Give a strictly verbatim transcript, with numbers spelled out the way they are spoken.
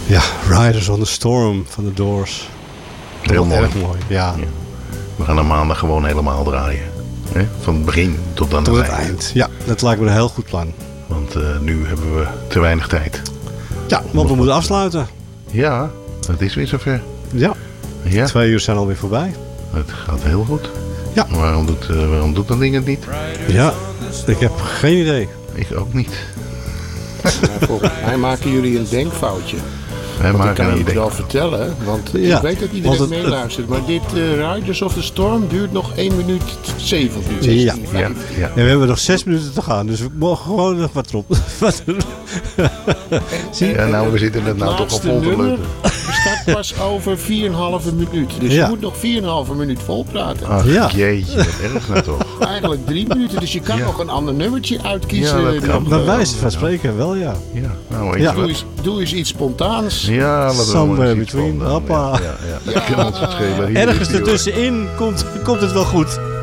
Ja, Riders on the Storm van de Doors. Heel mooi. Erg mooi, ja. ja. We gaan hem maandag gewoon helemaal draaien. Hè? Van het begin tot aan Tot het het eind. eind. Ja, dat lijkt me een heel goed plan. Want uh, nu hebben we te weinig tijd. Ja, want we moeten afsluiten. Ja, het is weer zover. Ja, Ja, twee uur zijn alweer voorbij. het gaat heel goed. Ja. Waarom doet, uh, waarom doet dat ding het niet? Ja, ik heb geen idee. Ik ook niet. Maar volgens mij maken jullie een denkfoutje. Wij Want ik maken kan een je het idee. wel vertellen, want Ja, ik weet dat want iedereen het- meeluistert. Maar dit uh, Riders of the Storm duurt nog één minuut zeventig. Ja. Ja, ja. En we hebben nog zes minuten te gaan, dus we mogen gewoon nog wat erop. Wat doen. Zie je? Ja, nou, we zitten het nou toch al laatste vol te nummer leuten. start pas over vier komma vijf minuut. Dus Ja. je moet nog vier komma vijf minuut vol praten. Ach, Ja. jeetje, wat erg nou toch. Eigenlijk drie minuten, dus je kan Ja. nog een ander nummertje uitkiezen. Ja, dat kan. Nog, Bij eh, wijze van spreken wel, ja. Ja, nou, weet Ja. je doe, wat. eens, doe eens iets spontaans. Ja, laten we Somewhere maar eens iets between, van dan. hoppa. Ja, ja, ja. Dat kan ons het schelen. Hier Ergens is die, hoor. ertussenin komt, komt het wel goed.